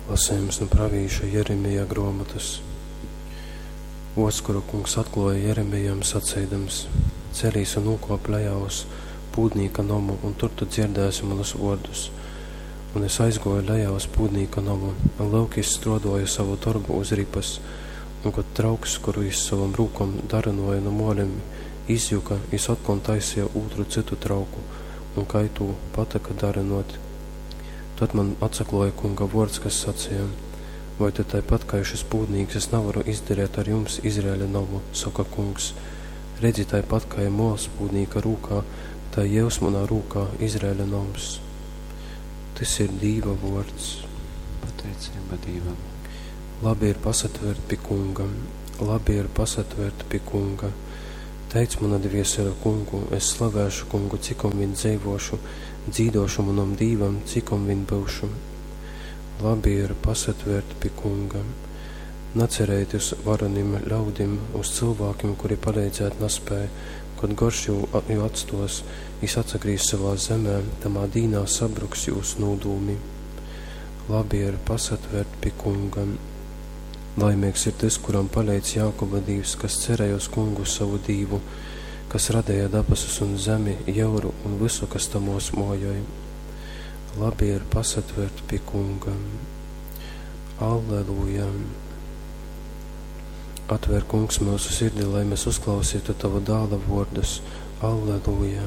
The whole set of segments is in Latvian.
Lasējums no pravīša Jeremija grāmatas. Oskuru kungs atklāja Jeremijam sacīdams: celīs un nokop lejā uz pūdnīka nomu, un tur tu dzirdēsi manus vārdus. Un es aizgoju lejā uz pūdnīka nomu, un laukis strodoja savu torbu uz ripas, un kad trauks, kuru iz savam rūkam darinoja no molim, izjuka, es atkal taisīja otru citu trauku, un kaitu pataka darinot. Tad man atsakloja kunga vārds, kas sacīja: vai te tāpat kā šis pūdnīks es nevaru izdarīt ar jums Izraēļa navu, saka kungs. Redzi, tāpat kā mols pūdnīka rūkā, tā jevs manā rūkā Izraēļa navs. Tas ir Dīva vārds. Pateicība Dīvam. Labi ir pasatvērt pie kunga, labi ir pasatvērt pie kunga. Teic mana dviesele kungu, es slavēšu kungu, cikom viņ dzīvošu, dzīdošu manam Dīvam, cikom viņ būšu. Labi ir pasatvērt pie kunga. Nacerēt uz varonim ļaudim, uz cilvēkiem, kuri palīdzēt nespēja, kad garš jū atstos, jis atsagrīs savā zemē, tamā dīnā sabruks jūs nūdūmi. Labi ir pasatvērt pie kunga. Laimīgs ir tas, kuram palīdz Jākoba Dīvs, kas cerēja uz kungu savu Dīvu, kas radēja dabasus un zemi, jūru un visu, kas tamos mojoja. Labi ir pasatvērt pie kunga. Alleluja! Atver kungs mūsu sirdi, lai mēs uzklausītu tavu dāla vārdus. Alleluja!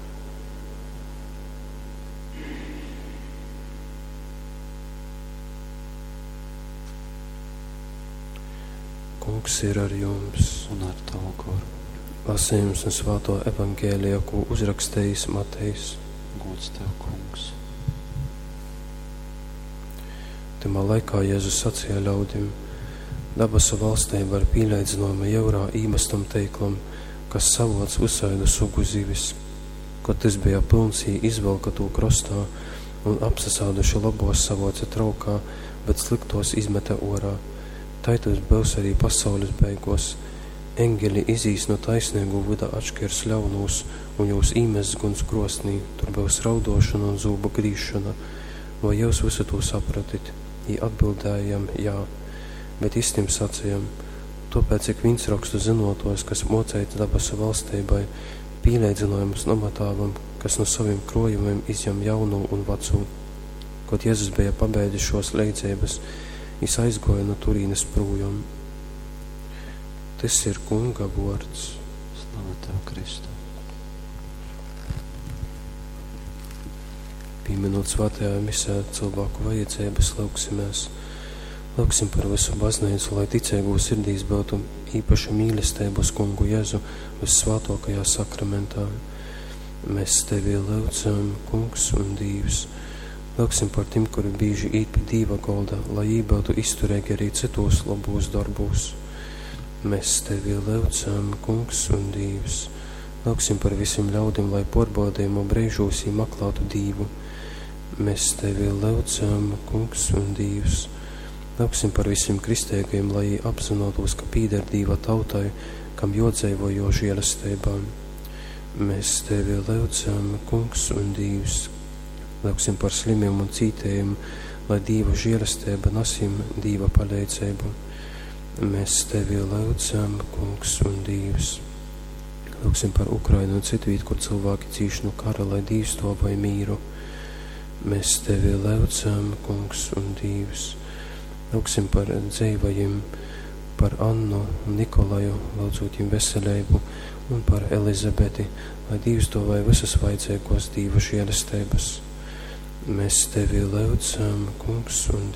Kungs ir ar jums. Un ar tavu garu. Lasījums no Svēto evaņģēlija, ko uzrakstījis Matejs. Gods tev, kungs. Tamā laikā Jēzus sacīja ļaudim: dabasu valstība ar pīleidzinājuma jūrā īmestam teiklam, kas savoc visaidu sugu zivis. Kad tas bija pilns, jī izvelka to krostā un apsasāduši labos savoca traukā, bet sliktos izmeta orā. Taitos būs arī pasaules beigos. Engeli izīs no taisnīgu vida atškirs ļaunūs, un jūs īmes guns krostnī, tur būs raudošana un zūba grīšana. Vai jūs visu to sapratit? Jī atbildējam, jā, bet īstim sacījam: tāpēc, cik viņš rakstu zinotos, kas mocēts dabasu valstībai, pīleidzinājumus nomatāvam, kas no saviem krojumiem izjam jaunu un vecu. Kad Jēzus bija pabeidis šos leidzības, jis aizgoja no turīnes projām. Tas ir kunga vārds. Slava tev, Kristu. Pieminot svētajā misē cilvēku vajadzības, lūksimies. Lūksim par visu baznīcu, lai ticīgo sirdīs būtu īpaša mīlestība uz kungu Jēzu vissvētākajā sakramentā. Mēs tevi lūdzam, kungs un Dīvs. Lūksim par tiem, kuri bīži īt pie Dīva golda, lai jī būtu izturīgi arī citos labos darbos. Mēs tevi lūdzam, kungs un Dīvs. Lūksim par visiem ļaudim, lai porbaudījumu brīžos jī meklētu Dīvu. Mēs tevi lūdzam, kungs un Dīvs. Lūksim par visiem kristīgajiem, lai jī apzinotos, ka pīder Dīva tautai, kam jodzeivo jo žēlastībām. Mēs tevi lūdzam, kungs un Dīvs. Lūksim par slimiem un cītējiem, lai Dīva žēlastība nesim Dīva palīdzību. Mēs tevi lūdzam, kungs un Dīvs. Lūksim par Ukrainu un citvīt, kur cilvēki cīš no kara, lai Dīvs to vai mīru. Mēs tevi lūdzam, kungs un Dīvs. Lūksim par dzīvajiem, par Annu un Nikolaju, lūdzot viņiem veselību, un par Elizabeti, lai Dīvs to vai visas vajadzīgos Dīva žēlastības. Mēs tevi lūdzam, kungs un